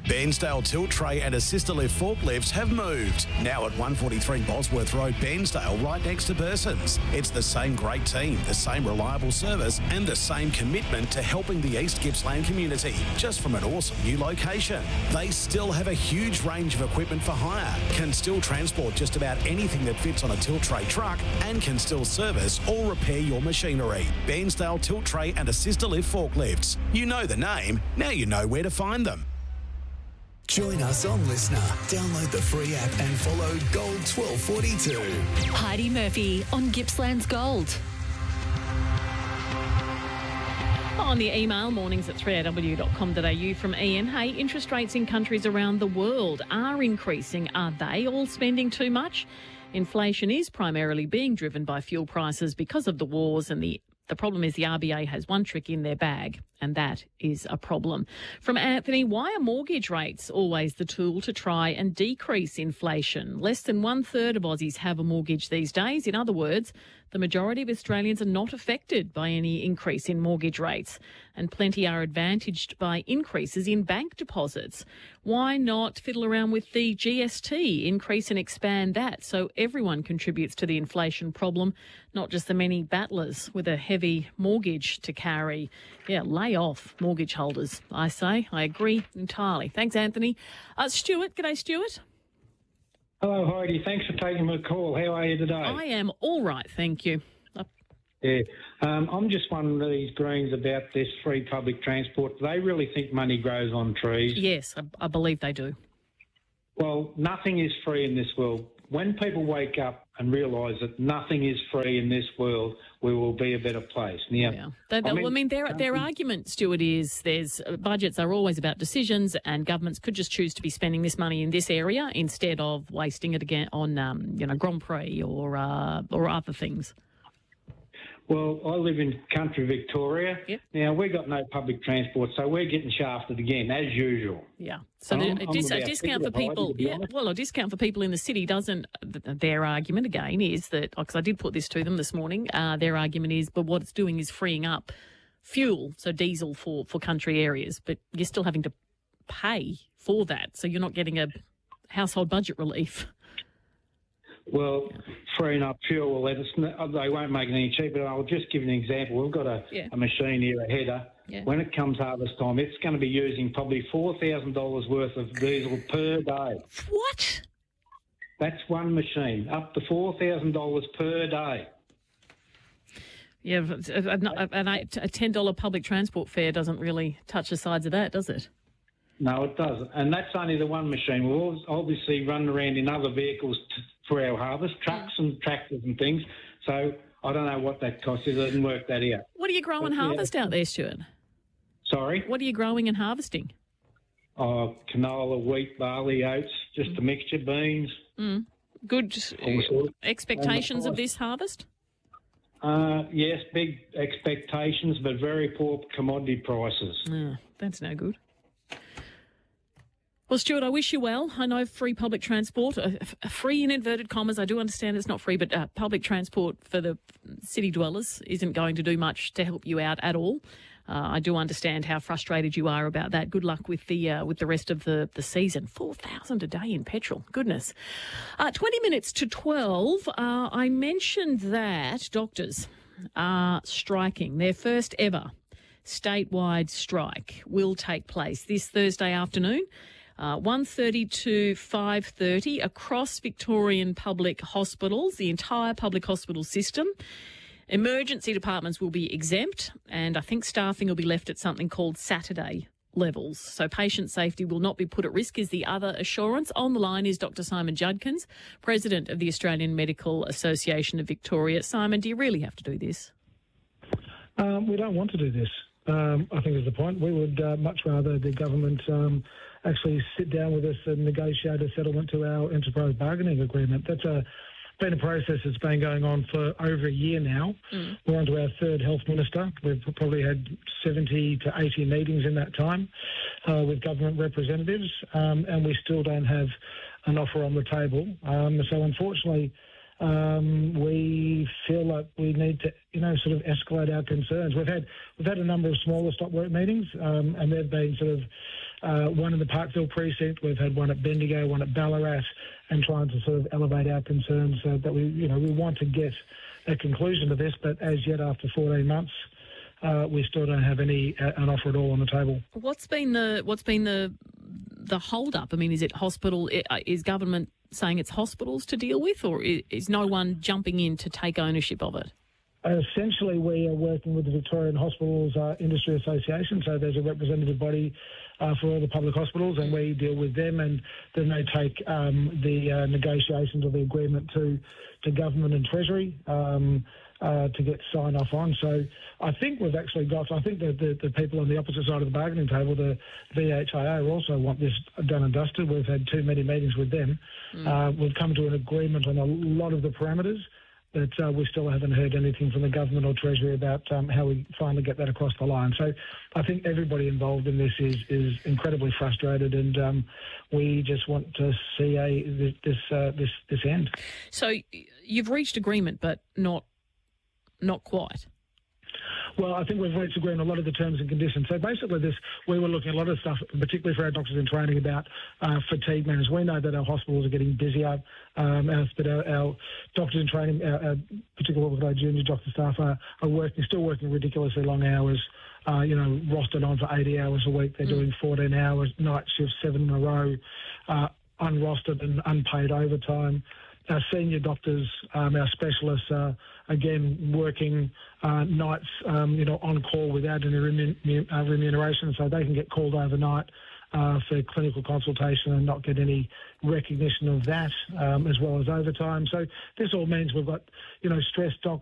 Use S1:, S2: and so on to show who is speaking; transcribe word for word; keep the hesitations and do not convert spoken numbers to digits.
S1: Bairnsdale tilt tray and assist lift forklifts have moved. Now at one forty-three Bosworth Road, Bairnsdale, right next to Bursons. It's the same great team, the same reliable service and the same commitment to helping the East Gippsland community, just from an awesome new location. They still have a huge range of equipment for hire, can still transport just about anything that fits on a tilt tray truck and can still service or repair your machinery. Bairnsdale tilt tray and assist lift forklifts. You know the name, now you know where to find them.
S2: Join us on Listener. Download the free app and follow Gold twelve forty-two.
S3: Heidi Murphy on Gippsland's Gold. On the email, mornings at three a w dot com dot a u from Ian. Hey, interest rates in countries around the world are increasing. Are they all spending too much? Inflation is primarily being driven by fuel prices because of the wars, and the The problem is the R B A has one trick in their bag, and that is a problem. From Anthony, why are mortgage rates always the tool to try and decrease inflation? Less than one third of Aussies have a mortgage these days. In other words, the majority of Australians are not affected by any increase in mortgage rates, and plenty are advantaged by increases in bank deposits. Why not fiddle around with the G S T, increase and expand that so everyone contributes to the inflation problem, not just the many battlers with a heavy mortgage to carry? Yeah, lay off mortgage holders, I say. I agree entirely. Thanks, Anthony. Uh, Stuart, g'day, Stuart.
S4: Hello, Heidi. Thanks for taking my call. How are you today?
S3: I am all right, thank you.
S4: Yeah, um, I'm just one of these Greens about this free public transport. Do they really think money grows on trees?
S3: Yes, I, I believe they do.
S4: Well, nothing is free in this world. When people wake up and realise that nothing is free in this world, we will be a better place. Now,
S3: yeah. They, they,
S4: I mean,
S3: well, I mean, their their argument, Stuart, is there's uh, budgets are always about decisions, and governments could just choose to be spending this money in this area instead of wasting it again on um, you know Grand Prix or uh, or other things.
S4: Well, I live in country Victoria.
S3: Yep.
S4: Now, we've got no public transport, so we're getting shafted again, as usual.
S3: Yeah. So
S4: I'm,
S3: a, dis-
S4: I'm
S3: a discount for people,
S4: Heidi,
S3: yeah, well, a discount for people in the city doesn't, their argument again is that, because I did put this to them this morning, uh, their argument is, but what it's doing is freeing up fuel, so diesel for, for country areas, but you're still having to pay for that, so you're not getting a household budget relief.
S4: Well, freeing up fuel, well, it's, they won't make it any cheaper. I'll just give you an example. We've got a,
S3: yeah.
S4: a machine here, a header.
S3: Yeah.
S4: When it comes harvest time, it's going to be using probably four thousand dollars worth of diesel per day.
S3: What?
S4: That's one machine, up to four thousand dollars per day.
S3: Yeah, a, a, a ten dollars public transport fare doesn't really touch the sides of that, does it?
S4: No, it doesn't. And that's only the one machine. We'll obviously run around in other vehicles t- for our harvest, trucks and tractors and things. So I don't know what that costs. I didn't work that out.
S3: What do you grow and harvest yeah. out there, Stuart?
S4: Sorry?
S3: What are you growing and harvesting?
S4: Oh, canola, wheat, barley, oats, just mm. a mixture, beans.
S3: Mm. Good uh, expectations of this harvest?
S4: Uh, yes, big expectations, but very poor commodity prices.
S3: Oh, that's no good. Well, Stuart, I wish you well. I know free public transport, uh, f- free in inverted commas, I do understand it's not free, but uh, public transport for the city dwellers isn't going to do much to help you out at all. Uh, I do understand how frustrated you are about that. Good luck with the uh, with the rest of the, the season. four thousand dollars a day in petrol. Goodness. Uh, twenty minutes to twelve. Uh, I mentioned that doctors are striking. Their first ever statewide strike will take place this Thursday afternoon. Uh, one thirty to five thirty across Victorian public hospitals, the entire public hospital system. Emergency departments will be exempt, and I think staffing will be left at something called Saturday levels. So patient safety will not be put at risk is the other assurance. On the line is Doctor Simon Judkins, President of the Australian Medical Association of Victoria. Simon, do you really have to do this?
S5: Um, we don't want to do this, um, I think is the point. We would uh, much rather the government um, actually sit down with us and negotiate a settlement to our enterprise bargaining agreement. That's a been a process that's been going on for over a year now. Mm. We're on to our third health minister. We've probably had seventy to eighty meetings in that time uh, with government representatives, um, and we still don't have an offer on the table. Um, so unfortunately, um, we feel like we need to, you know, sort of escalate our concerns. We've had we've had a number of smaller stop work meetings, um, and they've been sort of uh, one in the Parkville precinct. We've had one at Bendigo, one at Ballarat, and trying to sort of elevate our concerns uh, that we, you know, we want to get a conclusion to this. But as yet, after fourteen months, uh, we still don't have any uh, an offer at all on the table.
S3: What's been the what's been the the hold up? I mean, is it hospital? Is government saying it's hospitals to deal with, or is no one jumping in to take ownership of it?
S5: Essentially, we are working with the Victorian Hospitals uh, Industry Association, so there's a representative body uh, for all the public hospitals, and we deal with them, and then they take um, the uh, negotiations of the agreement to, to government and Treasury um, uh, to get signed off on. So I think we've actually got, I think that the, the people on the opposite side of the bargaining table, the V H I O, also want this done and dusted. We've had too many meetings with them. Mm. Uh, we've come to an agreement on a lot of the parameters, but uh, we still haven't heard anything from the government or Treasury about um, how we finally get that across the line. So I think everybody involved in this is is incredibly frustrated, and um, we just want to see a this uh, this this end.
S3: So you've reached agreement, but not not quite.
S5: Well, I think we've reached agreement on a lot of the terms and conditions. So basically this, we were looking at a lot of stuff, particularly for our doctors in training, about uh, fatigue matters. We know that our hospitals are getting busier, um, our, but our, our doctors in training, our, our, particularly our junior doctor staff, are, are working, still working ridiculously long hours, uh, you know, rostered on for eighty hours a week. They're mm. doing fourteen hours, night shifts, seven in a row, uh, unrostered and unpaid overtime. Our senior doctors, um, our specialists are, again, working uh, nights, um, you know, on call without any remun- uh, remuneration, so they can get called overnight uh, for clinical consultation and not get any recognition of that, um, as well as overtime. So this all means we've got, you know, stressed doc-